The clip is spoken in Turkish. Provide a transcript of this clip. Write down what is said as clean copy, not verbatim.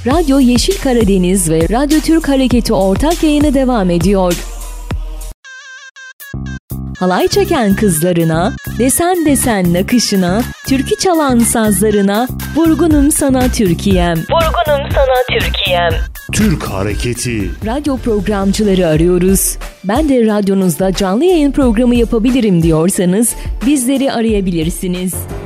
Radyo Yeşil Karadeniz ve Radyo Türk Hareketi ortak yayını devam ediyor. Halay çeken kızlarına, desen desen nakışına, türkü çalan sazlarına, vurgunum sana Türkiye'm. Vurgunum sana Türkiye'm. Türk Hareketi. Radyo programcıları arıyoruz. Ben de radyonuzda canlı yayın programı yapabilirim diyorsanız bizleri arayabilirsiniz.